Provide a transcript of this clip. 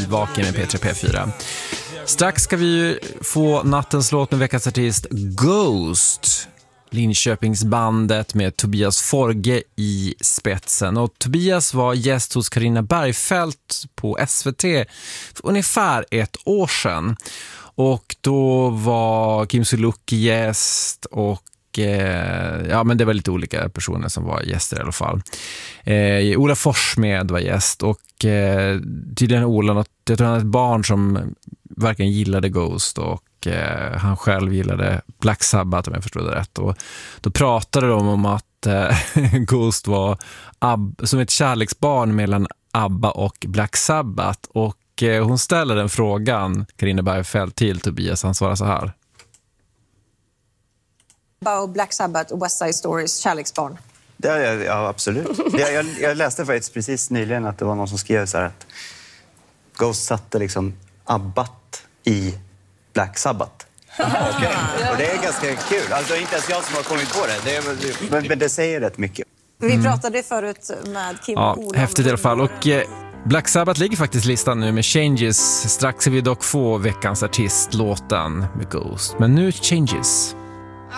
tillbaka med P3 P4. Strax ska vi ju få nattens låt med veckans artist Ghost, Linköpingsbandet med Tobias Forge i spetsen. Och Tobias var gäst hos Carina Bergfeldt på SVT för ungefär ett år sedan. Och då var Kim Sulocki gäst och ja, men det var lite olika personer som var gäster i alla fall. Ola Forssmed var gäst och tydligen Ola, jag tror han hade ett barn som verkligen gillade Ghost och han själv gillade Black Sabbath om jag förstod det rätt. Och då pratade de om att Ghost var som ett kärleksbarn mellan ABBA och Black Sabbath och hon ställer den frågan, Carina Bergfeldt, till Tobias. Han svarar så här. Black Sabbath och West Side Stories kärleksbarn. Ja, absolut. Jag läste faktiskt precis nyligen att det var någon som skrev så här att Ghost satte liksom Abbat i Black Sabbath. Okay. Och det är ganska kul. Alltså inte ens jag som har kommit på det. Men det säger rätt mycket. Vi pratade förut med Kim och Ola. Häftigt i alla fall. Och Black Sabbath ligger faktiskt listan nu med Changes. Strax ska vi dock få veckans artist låten med Ghost. Men nu Changes.